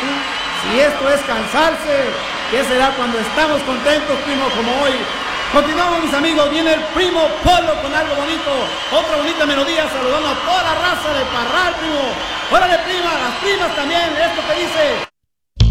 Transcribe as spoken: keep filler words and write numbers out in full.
tú? Si esto es cansarse, ¿qué será cuando estamos contentos, primo, como hoy? Continuamos, mis amigos, viene el primo Polo con algo bonito, otra bonita melodía, saludando a toda la raza de Parral, primo. Órale, prima, las primas también, esto que dice...